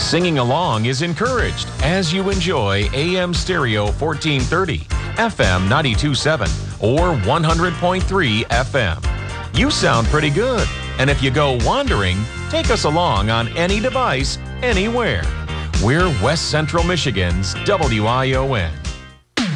Singing along is encouraged as you enjoy AM Stereo 1430, FM 92.7, or 100.3 FM. You sound pretty good, and if you go wandering, take us along on any device, anywhere. We're West Central Michigan's WION.